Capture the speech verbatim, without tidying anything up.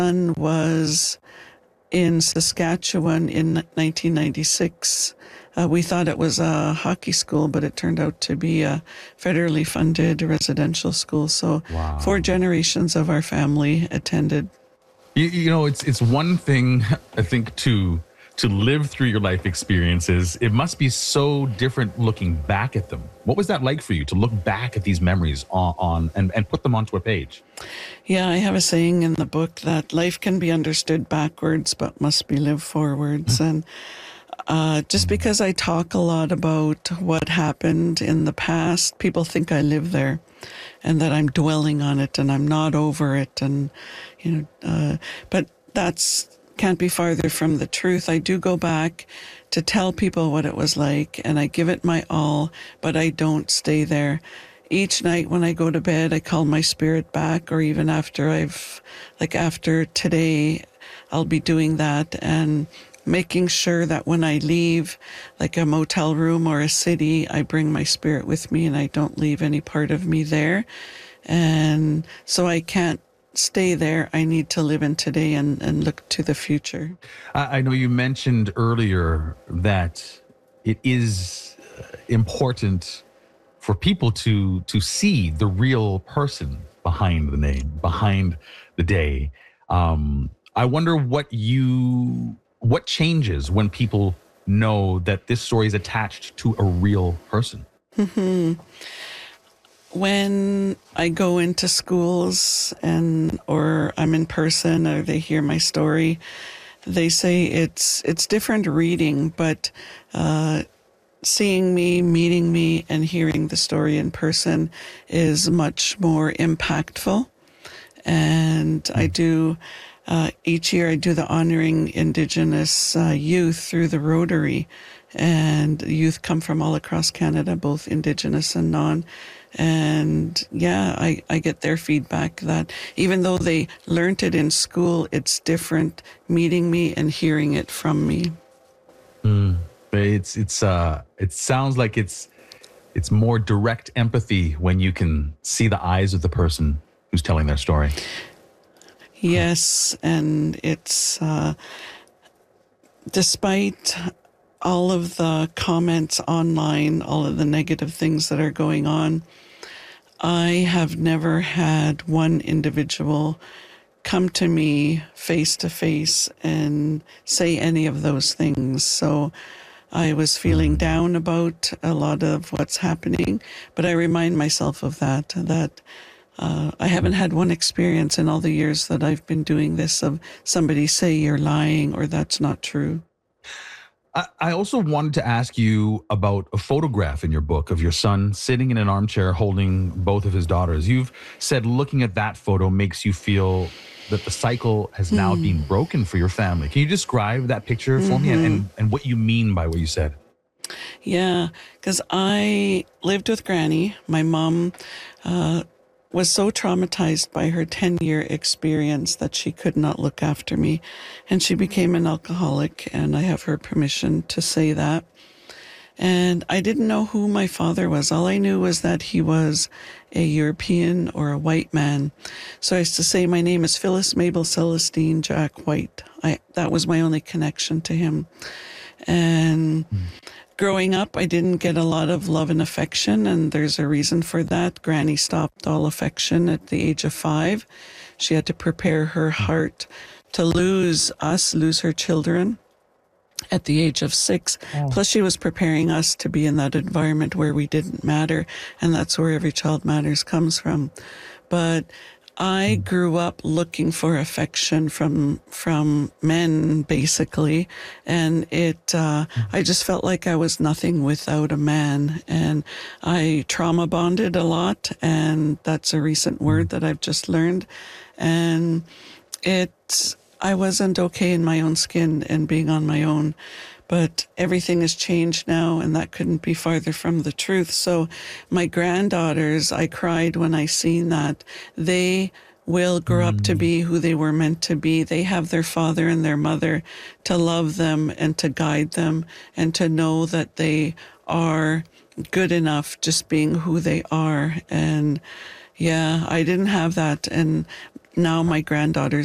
son was in Saskatchewan in nineteen ninety-six. Uh, we thought it was a hockey school, but it turned out to be a federally funded residential school. So Wow. four generations of our family attended. You, you know, it's it's one thing, I think, to to live through your life experiences. It must be so different looking back at them. What was that like for you to look back at these memories on, on and, and put them onto a page? Yeah, I have a saying in the book that life can be understood backwards, but must be lived forwards. And uh, just because I talk a lot about what happened in the past, people think I live there and that I'm dwelling on it and I'm not over it. And, you know, uh, but that's can't be farther from the truth. I do go back to tell people what it was like, and I give it my all, but I don't stay there. Each night when I go to bed, I call my spirit back, or even after I've, like after today, I'll be doing that and making sure that when I leave, like a motel room or a city, I bring my spirit with me and I don't leave any part of me there. And so I can't stay there. I need to live in today and, and look to the future. I, I know you mentioned earlier that it is uh, important for people to to see the real person behind the name, behind the day. Um, I wonder what you what changes when people know that this story is attached to a real person. Mm-hmm. When I go into schools and or I'm in person or they hear my story, they say it's it's different reading, but uh, seeing me, meeting me, and hearing the story in person is much more impactful. And I do, uh, each year I do the Honoring Indigenous uh, Youth through the Rotary. And youth come from all across Canada, both Indigenous and non. And yeah, I, I get their feedback that even though they learned it in school, it's different meeting me and hearing it from me. Mm. It's it's uh it sounds like it's it's more direct empathy when you can see the eyes of the person who's telling their story. Yes, and it's uh, despite all of the comments online, all of the negative things that are going on, I have never had one individual come to me face to face and say any of those things. So I was feeling down about a lot of what's happening, but I remind myself of that, that uh, I haven't had one experience in all the years that I've been doing this of somebody say you're lying or that's not true. I, I also wanted to ask you about a photograph in your book of your son sitting in an armchair holding both of his daughters. You've said looking at that photo makes you feel that the cycle has now Hmm. been broken for your family. Can you describe that picture for me and, and, and what you mean by what you said? Yeah, because I lived with Granny. My mom uh, was so traumatized by her ten-year experience that she could not look after me. And she became an alcoholic, and I have her permission to say that. And I didn't know who my father was. All I knew was that he was a European or a white man. So I used to say, my name is Phyllis Mabel Celestine Jack White. I, that was my only connection to him. And mm. growing up, I didn't get a lot of love and affection, and there's a reason for that. Granny stopped all affection at the age of five. She had to prepare her heart to lose us, lose her children at the age of six. Oh. Plus, she was preparing us to be in that environment where we didn't matter, and that's where Every Child Matters comes from. But I grew up looking for affection from from men, basically, and it. Uh, I just felt like I was nothing without a man, and I trauma bonded a lot, and that's a recent word that I've just learned, and it. I wasn't okay in my own skin and being on my own, but everything has changed now, and that couldn't be farther from the truth. So my granddaughters, I cried when I seen that. They will grow up to be who they were meant to be. They have their father and their mother to love them and to guide them and to know that they are good enough just being who they are. And yeah, I didn't have that. And now my granddaughters